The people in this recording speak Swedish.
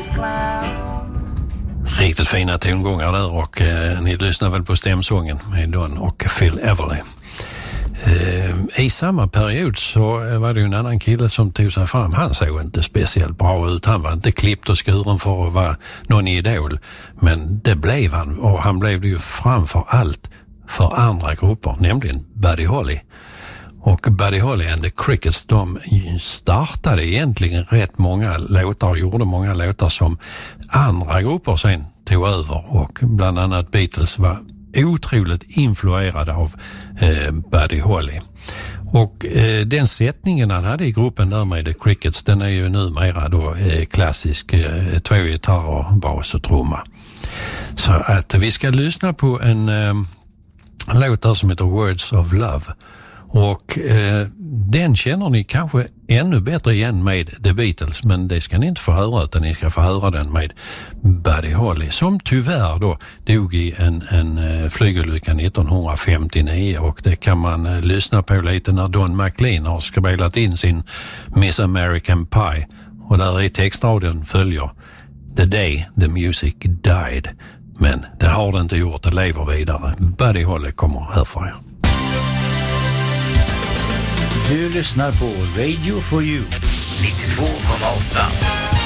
Riktigt fina tongångar där och ni lyssnar väl på stämsången med Don och Phil Everly. I samma period så var det ju en annan kille som tog sig fram. Han såg inte speciellt bra ut. Han var inte klippt och skuren för att vara någon idol. Men det blev han, och han blev det ju framför allt för andra grupper, nämligen Buddy Holly. Och Buddy Holly and the Crickets, de startade egentligen rätt många låtar och gjorde många låtar som andra grupper sen tog över, och bland annat Beatles var otroligt influerade av Buddy Holly. Och den sättningen han hade i gruppen där med The Crickets, den är ju numera då klassisk, 2 gitarrer, bas och trumma. Så att vi ska lyssna på en låt där som heter Words of Love. Och den känner ni kanske ännu bättre igen med The Beatles, men det ska ni inte få höra, utan ni ska få höra den med Buddy Holly, som tyvärr då dog i en flygolycka 1959, och det kan man lyssna på lite när Don McLean har spelat in sin Miss American Pie, och där i textraden följer The Day the Music Died, men det har det inte gjort, det lever vidare. Buddy Holly kommer här för er. Du lyssnar på Radio for You 92,8.